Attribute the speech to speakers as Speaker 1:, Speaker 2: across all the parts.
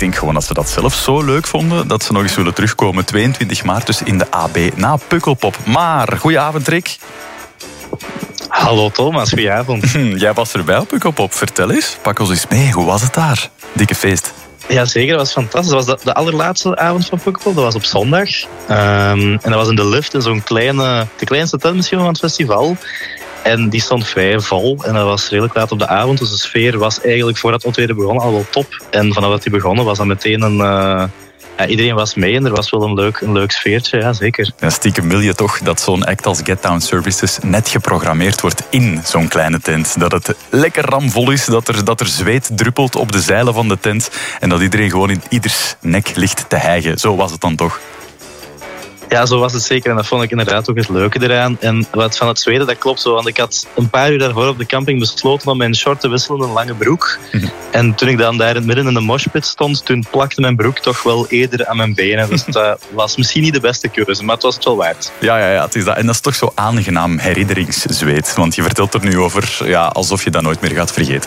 Speaker 1: denk gewoon dat ze dat zelf zo leuk vonden dat ze nog eens willen terugkomen 22 maart dus in de AB na Pukkelpop. Maar, goedenavond Rick.
Speaker 2: Hallo Thomas, goedenavond.
Speaker 1: Jij was erbij op Pukkelpop, vertel eens. Pak ons eens mee, hoe was het daar? Dikke feest.
Speaker 2: Ja, zeker, dat was fantastisch. Dat was de allerlaatste avond van Pukkelpop, dat was op zondag. En dat was in de lift, in zo'n de kleinste tent misschien van het festival. En die stond vrij vol en dat was redelijk laat op de avond. Dus de sfeer was eigenlijk voordat het optreden begon al wel top. En vanaf dat die begonnen was dat meteen iedereen was mee en er was wel een leuk sfeertje, ja zeker.
Speaker 1: Ja, stiekem wil je toch dat zo'n act als Get Down Services net geprogrammeerd wordt in zo'n kleine tent. Dat het lekker ramvol is, dat er zweet druppelt op de zeilen van de tent en dat iedereen gewoon in ieders nek ligt te hijgen. Zo was het dan toch?
Speaker 2: Ja, zo was het zeker. En dat vond ik inderdaad ook het leuke eraan. En wat van het zweten, dat klopt zo. Want ik had een paar uur daarvoor op de camping besloten om mijn short te wisselen in een lange broek. En toen ik dan daar in het midden in de moshpit stond, toen plakte mijn broek toch wel eerder aan mijn benen. Dus dat was misschien niet de beste keuze, maar het was het wel waard.
Speaker 1: Ja, het is dat. En dat is toch zo aangenaam herinneringszweet. Want je vertelt er nu over alsof je dat nooit meer gaat vergeten.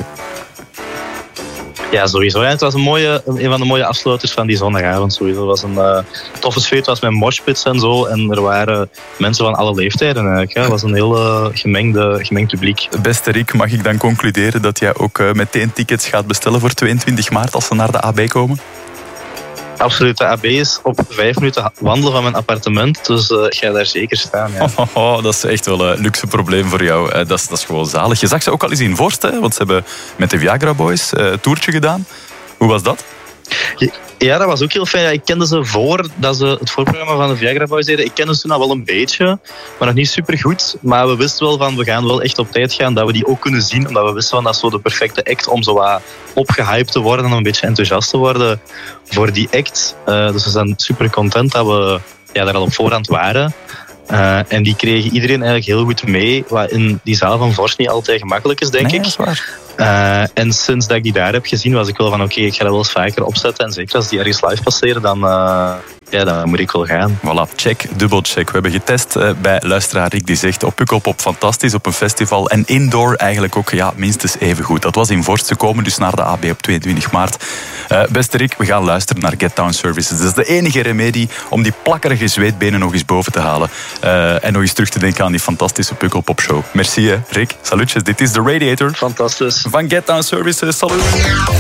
Speaker 2: Ja, sowieso. Ja, het was een van de mooie afsluiters van die zondagavond. Sowieso. Het was een toffe sfeer. Het was met moshpits en zo. En er waren mensen van alle leeftijden eigenlijk. Ja. Het was een heel gemengd publiek.
Speaker 1: Beste Rick, mag ik dan concluderen dat jij ook meteen tickets gaat bestellen voor 22 maart als ze naar de AB komen?
Speaker 2: Absoluut, de AB is op 5 minuten wandelen van mijn appartement, dus ik ga daar zeker staan. Ja.
Speaker 1: Dat is echt wel een luxe probleem voor jou. Dat is gewoon zalig. Je zag ze ook al eens in Vorst, hè? Want ze hebben met de Viagra Boys een toertje gedaan. Hoe was dat?
Speaker 2: Ja, dat was ook heel fijn. Ja, ik kende ze voordat ze het voorprogramma van de Viagra Boys deden. Ik kende ze toen al wel een beetje, maar nog niet super goed. Maar we wisten wel van, we gaan wel echt op tijd gaan, dat we die ook kunnen zien. Omdat we wisten van, dat is zo de perfecte act om zo wat opgehyped te worden en een beetje enthousiast te worden voor die act. Dus we zijn super content dat we daar al op voorhand waren. En die kregen iedereen eigenlijk heel goed mee, wat in die zaal van Vorst niet altijd gemakkelijk is, denk ik.
Speaker 1: Dat is waar.
Speaker 2: En sinds dat ik die daar heb gezien, was ik wel van oké, ik ga dat wel eens vaker opzetten. En zeker als die ergens live passeren, dan moet ik wel gaan.
Speaker 1: Voilà, check, dubbelcheck. We hebben getest bij luisteraar Rick, die zegt op Pukkelpop fantastisch, op een festival. En indoor eigenlijk ook minstens even goed. Dat was in Vorst. Ze komen dus naar de AB op 22 maart. Beste Rick, we gaan luisteren naar Get Down Services. Dat is de enige remedie om die plakkerige zweetbenen nog eens boven te halen. En nog eens terug te denken aan die fantastische Pukkelpop show. Merci Rick, salutjes. Dit is The Radiator.
Speaker 2: Fantastisch.
Speaker 1: Van Get Down Services. Salut.